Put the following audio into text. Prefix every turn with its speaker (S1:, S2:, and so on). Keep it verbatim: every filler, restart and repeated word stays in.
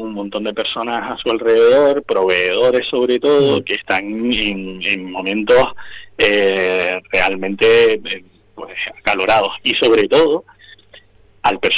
S1: un montón de personas a su alrededor, proveedores sobre todo, que están en, en momentos eh, realmente eh, pues acalorados, y sobre todo al personal